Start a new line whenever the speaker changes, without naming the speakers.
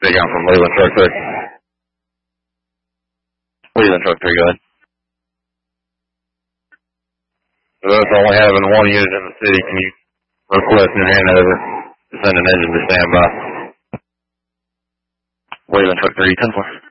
Big out from Leland Truck 3. Leland Truck 3, go ahead. So that's only having one unit in the city. Can you request New Hanover to send an engine to stand by? Leland Truck 3, 10-4.